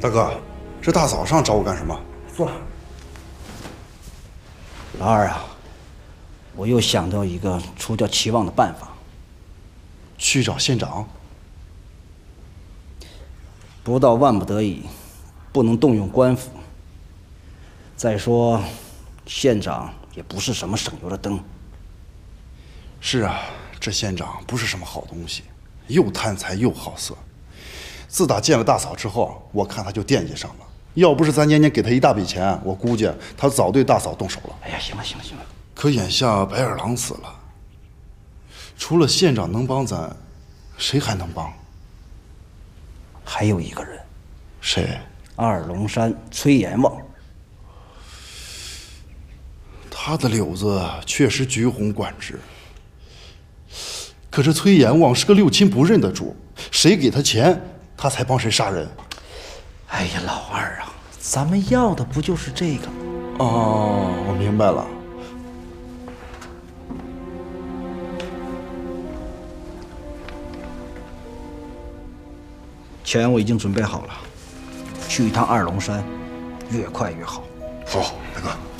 大哥，这大早上找我干什么？ 坐。老二啊，我又想到一个除掉齐望的办法。 去找县长？ 不到万不得已，不能动用官府。再说，县长也不是什么省油的灯。 是啊，这县长不是什么好东西，又贪财又好色。自打见了大嫂之后，我看他就惦记上了。要不是咱年年给他一大笔钱，我估计他早对大嫂动手了。 哎呀，行了行了行了。 可眼下白眼狼死了，除了县长能帮咱，谁还能帮？ 还有一个人。 谁？ 二龙山崔阎王。 他的柳子确实橘红管制，可是崔阎王是个六亲不认的主，谁给他钱，他才帮谁杀人。 哎呀，老二啊，咱们要的不就是这个吗？ 哦，我明白了。 钱我已经准备好了，去一趟二龙山，越快越好。 好，大哥。